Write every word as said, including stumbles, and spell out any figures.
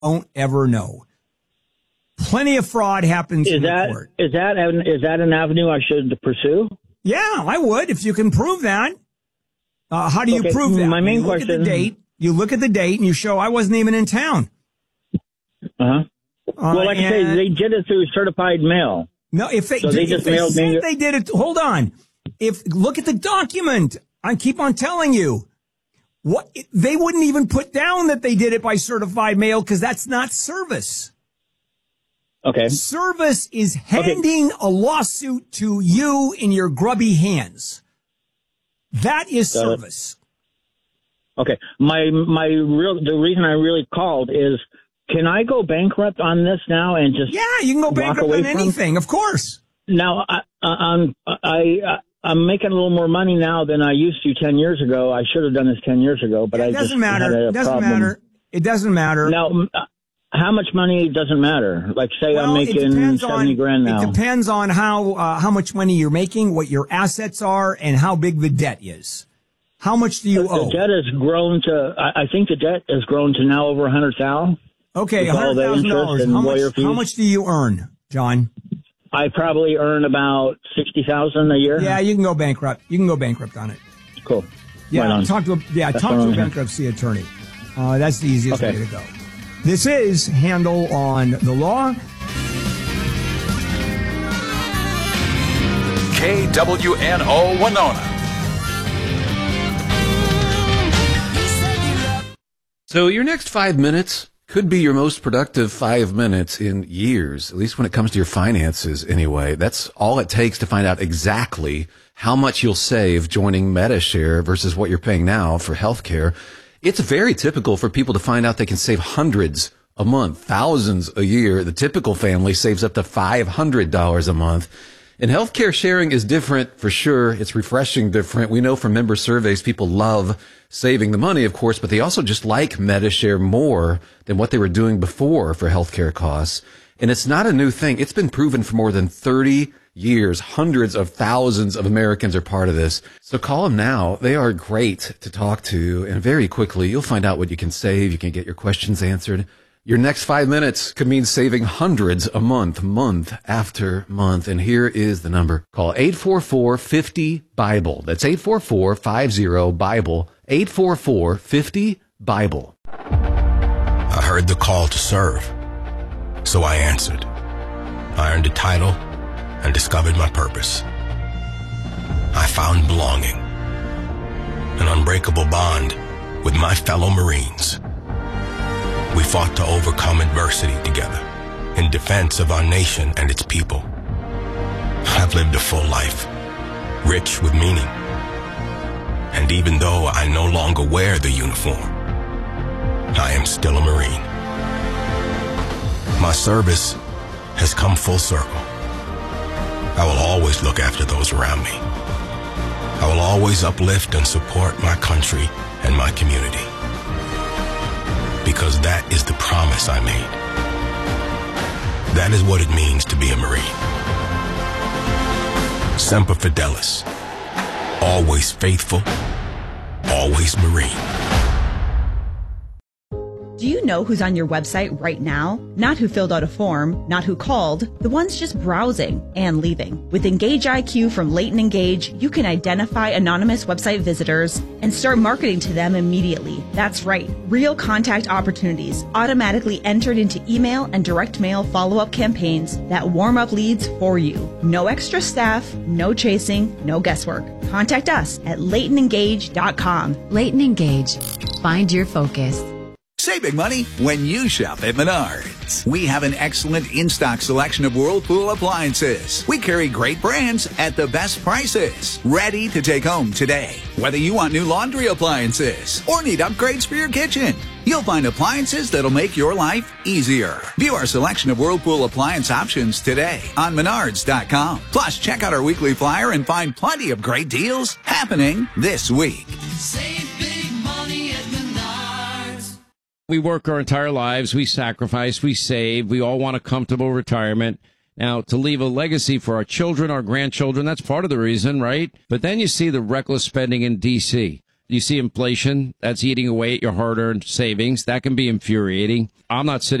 don't ever know. Plenty of fraud happens is in that, the court. Is that, an, is that an avenue I should pursue? Yeah, I would if you can prove that. Uh, how do you okay, prove that? My main you look question. At the date, you look at the date and you show I wasn't even in town. Uh-huh. Uh, well, like I say, they did it through certified mail. No, if they, so did, they if just they mailed said me. they did it, hold on. If look at the document, I keep on telling you, what they wouldn't even put down that they did it by certified mail because that's not service. Okay. Service is handing okay. a lawsuit to you in your grubby hands. That is Got service. It. Okay. My my real the reason I really called is, can I go bankrupt on this now and just yeah, you can go bankrupt on anything, of course. Now I I'm I I'm making a little more money now than I used to ten years ago. I should have done this ten years ago, but yeah, it I doesn't just matter. Had a it doesn't problem. matter. It doesn't matter. Now. How much money doesn't matter? Like, say well, I'm making seventy on, grand now. It depends on how uh, how much money you're making, what your assets are, and how big the debt is. How much do you the, owe? The debt has grown to. I, I think the debt has grown to now over a hundred thousand. Okay, a hundred thousand dollars. How much? How much do you earn, John? I probably earn about sixty thousand a year. Yeah, you can go bankrupt. You can go bankrupt on it. Cool. Yeah, right talk to a yeah That's talk to a bankruptcy attorney. Uh, that's the easiest okay. way to go. This is Handel on the Law. K W N O Winona. So your next five minutes could be your most productive five minutes in years, at least when it comes to your finances anyway. That's all it takes to find out exactly how much you'll save joining MediShare versus what you're paying now for healthcare. It's very typical for people to find out they can save hundreds a month, thousands a year. The typical family saves up to five hundred dollars a month. And healthcare sharing is different for sure. It's refreshing different. We know from member surveys, people love saving the money, of course, but they also just like MediShare more than what they were doing before for healthcare costs. And it's not a new thing. It's been proven for more than thirty years. Hundreds of thousands of Americans are part of this. So call them now. They are great to talk to. And very quickly, you'll find out what you can save. You can get your questions answered. Your next five minutes could mean saving hundreds a month, month after month. And here is the number. Call eight four four, five zero, BIBLE. That's eight four four, five zero, BIBLE. eight four four, five zero, BIBLE. I heard the call to serve, so I answered. I earned a title and discovered my purpose. I found belonging, an unbreakable bond with my fellow Marines. We fought to overcome adversity together in defense of our nation and its people. I've lived a full life, rich with meaning. And even though I no longer wear the uniform, I am still a Marine. My service has come full circle. I will always look after those around me. I will always uplift and support my country and my community. Because that is the promise I made. That is what it means to be a Marine. Semper Fidelis. Always faithful. Always Marine. Do you know who's on your website right now? Not who filled out a form, not who called, the ones just browsing and leaving. With Engage I Q from Leighton Engage, you can identify anonymous website visitors and start marketing to them immediately. That's right, real contact opportunities automatically entered into email and direct mail follow-up campaigns that warm up leads for you. No extra staff, no chasing, no guesswork. Contact us at leighton engage dot com. Leighton Engage. Find your focus. Save big money when you shop at Menards. We have an excellent in-stock selection of Whirlpool appliances. We carry great brands at the best prices. Ready to take home today. Whether you want new laundry appliances or need upgrades for your kitchen, you'll find appliances that'll make your life easier. View our selection of Whirlpool appliance options today on Menards dot com. Plus, check out our weekly flyer and find plenty of great deals happening this week. Save big money at Menards. We work our entire lives. We sacrifice. We save. We all want a comfortable retirement. Now, to leave a legacy for our children, our grandchildren, that's part of the reason, right? But then you see the reckless spending in D C You see inflation, that's eating away at your hard-earned savings. That can be infuriating. I'm not sitting